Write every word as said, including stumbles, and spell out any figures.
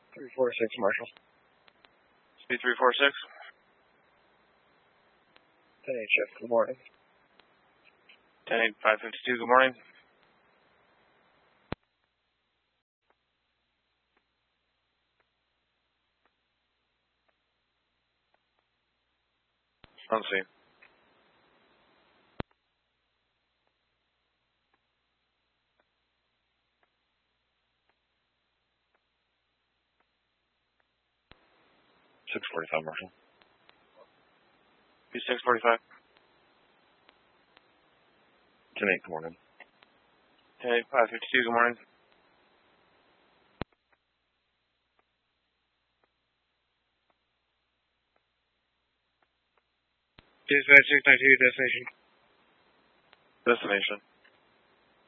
three four six, Marshall. Speed three four six. ten eight, Chef, good morning. ten eight, five fifty-two, good morning. On scene. six forty-five, Marshall. P six forty-five. ten eight, good morning. ten eight, five fifty-two, good morning. Dispatch six nine two, destination. Destination.